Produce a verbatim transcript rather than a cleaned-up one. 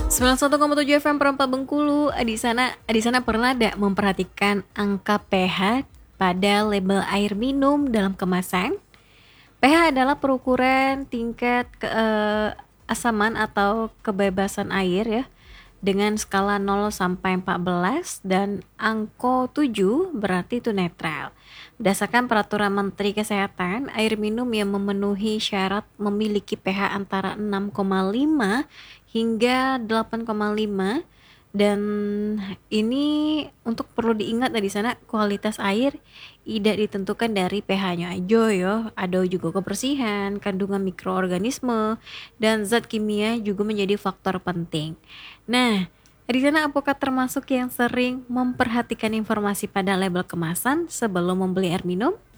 sembilan puluh satu koma tujuh F M Perempat Bengkulu. Di sana, di sana pernah tidak memperhatikan angka pH pada label air minum dalam kemasan? pH adalah perukuran tingkat keasaman atau kebebasan air ya, dengan skala nol sampai empat belas dan angka tujuh berarti itu netral. Berdasarkan peraturan Menteri Kesehatan, air minum yang memenuhi syarat memiliki pH antara enam koma lima hingga delapan koma lima. Dan ini untuk perlu diingat di sana kualitas air tidak ditentukan dari pH-nya aja ya, ada juga kebersihan, kandungan mikroorganisme dan zat kimia juga menjadi faktor penting. Nah, di sana apakah termasuk yang sering memperhatikan informasi pada label kemasan sebelum membeli air minum?